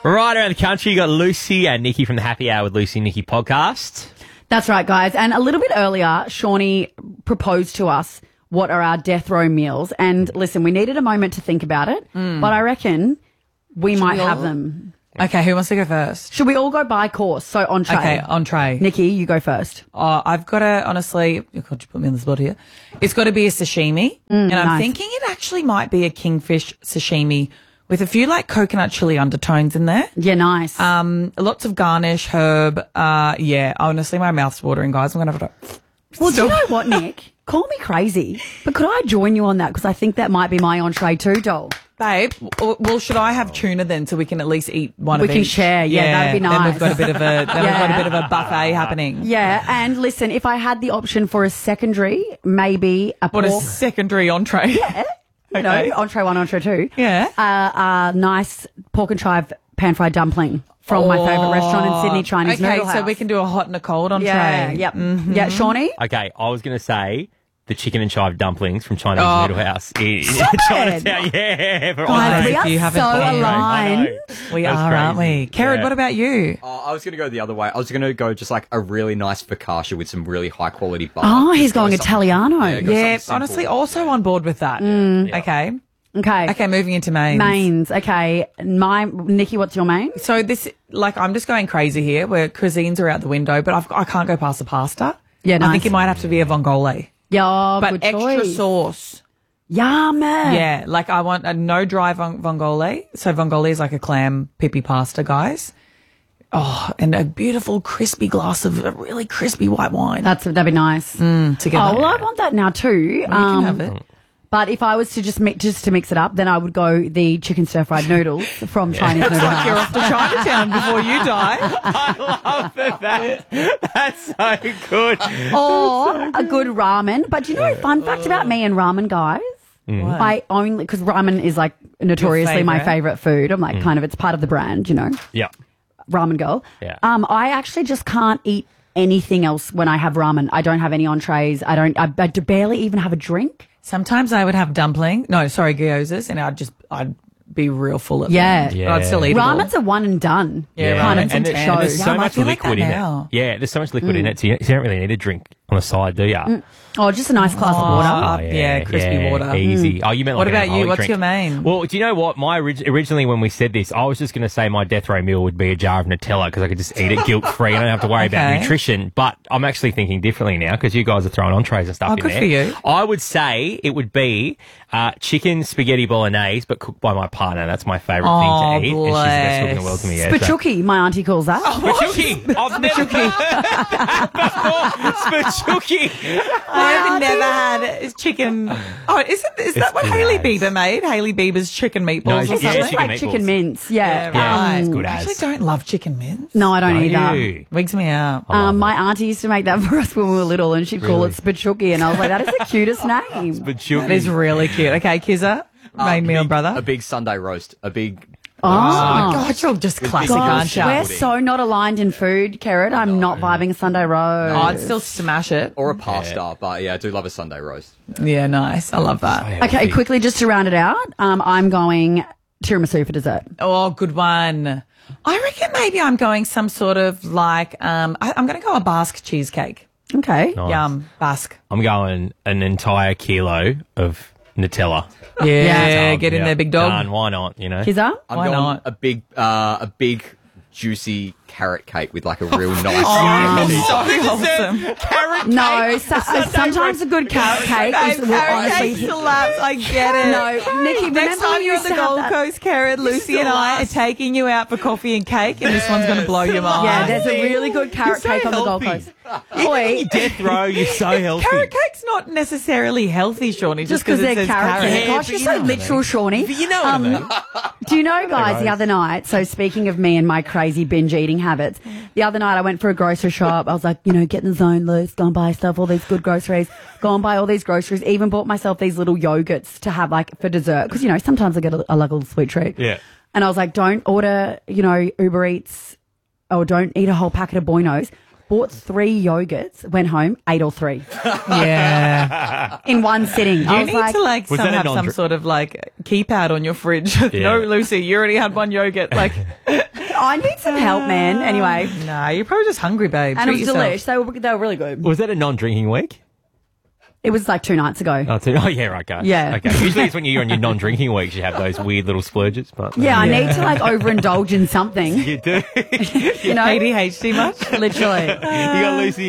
Right around the country, you got Lucy and Nikki from the Happy Hour with Lucy and Nikki podcast. That's right, guys. And a little bit earlier, Shawnee proposed to us what are our death row meals. And listen, we needed a moment to think about it, but I reckon we might have them. Okay, who wants to go first? Should we all go by course? So entree. Okay, entree. Nikki, you go first. I've got to, honestly, you could put me on the spot here. It's got to be a sashimi. And I'm nice. thinking it actually might be a kingfish sashimi with a few like coconut chili undertones in there. Yeah, nice. Lots of garnish, herb. Yeah, honestly, my mouth's watering, guys. I'm going to have to... Well, do you know what, Nick? Call me crazy, but could I join you on that? Because I think that might be my entree too, doll. Babe, well, should I have tuna then so we can at least eat one We of each? can share, yeah, that'd be Then nice. we've got a bit of a, we've got a bit of a buffet happening. Yeah, and listen, if I had the option for a secondary, maybe a What pork, a secondary entree. you Okay. know, entree one, entree two. Yeah. A nice pork and chive pan-fried dumpling from my favourite restaurant in Sydney, Chinese Okay, Noodle House. so we can do a hot and a cold entree. Yeah, yep. Yeah, Shawnee? Okay, I was going to say the chicken and chive dumplings from Chinese Noodle House in Stop it. Chinatown. Yeah, for Guys, we if you are haven't so been. I aligned. know. We That's are, aren't crazy. we? Karen, Yeah. what about you? I was going to go the other way. I was going to go just like a really nice focaccia with some really high quality butter. Oh, he's Just go going something- Italiano. go Yeah, something simple. honestly, also on board with that. Okay. Okay. Okay, moving into mains. Mains. Okay. Nikki, what's your main? So this, like, I'm just going crazy here where cuisines are out the window, but I can't go past the pasta. Yeah, I nice. think it might have to be a vongole. Yeah, But good extra choice. sauce. Yum. Yeah, like I want a no dry vongole. So vongole is like a clam pipi pasta, guys. Oh, and a beautiful crispy glass of a really crispy white wine. That'd be nice. together. Oh, well, I want that now too. You can have it. But if I was to just mix it up, then I would go the chicken stir fried noodles from Chinese Noodle Like you're House. off to Chinatown before you die. I love that's so good. Or a good ramen. But you know, fun fact about me and ramen, guys. I only, because ramen is like notoriously my favorite food. I'm like it's part of the brand, you know, Yeah. ramen girl. Yeah. I actually just can't eat anything else when I have ramen. I don't have any entrees. I barely even have a drink. Sometimes I would have gyozas, and I'd be real full of Yeah. them. But I'd still eat Ramen's a one and done. Yeah, kind ramen. of and show. there's so Yum, I much feel like liquid that in now. it. Yeah, there's so much liquid in it, so you don't really need a drink on the side, do you? Oh, just a nice glass of water. Yeah, crispy water. Easy. Oh, you meant What like an about you? alcoholic What's drink. your main? Well, do you know what? Originally when we said this, I was just going to say my death row meal would be a jar of Nutella because I could just eat it guilt free. I don't have to worry about Okay. nutrition. But I'm actually thinking differently now because you guys are throwing entrees and stuff Oh, in good there. for you. I would say it would be chicken spaghetti bolognese, but cooked by my partner. That's my favourite Oh, thing to eat. And she's the best cook in the world to me. Yeah, so- Spachuki, my auntie calls that. Spachuki. I've never heard Spachuki. I've never had chicken. Oh, is that what good Hailey as. Bieber made? Hailey Bieber's chicken meatballs No, or yeah, something? chicken It's like meatballs. chicken mince. Yeah. Yeah, it's good I as. actually don't love chicken mince. No, I don't Don't either. you? Wigs me out. My auntie used to make that for us when we were little, and she'd call it Spachuki, and I was like, that is the cutest name. Spachuki. That is really cute. Okay, Kizza, main meal, brother. A big Sunday roast. A big. Oh, God, you're just classic, gosh, aren't we're you? so not aligned in food, Carrot. I'm not vibing a Sunday roast. Oh, I'd still smash it. Or a pasta, but yeah, I do love a Sunday roast. Yeah, nice. I love that. Okay, quickly, just to round it out, I'm going tiramisu for dessert. Oh, good one. I reckon maybe I'm going some sort of like, I'm going to go a Basque cheesecake. Okay. Nice. Yum, Basque. I'm going an entire kilo of Nutella. Yeah, get in Yeah, there, big dog. Done. Why not? You know. Kizza? I'm Why going not? a big juicy carrot cake with like a real nice. So wholesome. Carrot No, sometimes a good carrot cake is will Carrot cake honestly. slaps. I get it. No, Nikki, Next remember time we you're used on the to have Gold that- Coast, Carrot, Lucy and I are taking you out for coffee and cake, and this one's going to blow your mind. Yeah, there's a really good carrot You're so cake on the Gold healthy. Coast. Even Oi, in your death row, you're so healthy. Carrot cake's not necessarily healthy, Shawnee, just because it they're says carrot cake. Yeah, Gosh, but you're you so know what I literal, mean. Shawnee. But you know what I mean. Do you know, guys, the other night, so speaking of me and my crazy binge eating habits, the other night I went for a grocery shop. I was like, get in the zone, Luce, go and buy stuff, all these good groceries, go and buy all these groceries, even bought myself these little yogurts to have like for dessert. Because, sometimes I get a little sweet treat. Yeah. And I was like, don't order, Uber Eats or don't eat a whole packet of Buonos. Bought 3 yogurts, went home, ate all 3 Yeah. in one sitting. You I was need like, to like Was that have a some non-dr- sort of like keypad on your fridge. Yeah. No, Lucy, you already had one yogurt. Like, I need some help, man. Anyway. Nah, you're probably just hungry, babe. And it Treat was yourself. delish. They were really good. Was that a non-drinking week? It was like 2 nights ago. Oh, yeah, right, okay. Yeah. Okay. Usually it's when you're on your non-drinking weeks you have those weird little splurges. But Yeah, I need to like overindulge in something. you do. You know? ADHD much? Literally. You got Lucy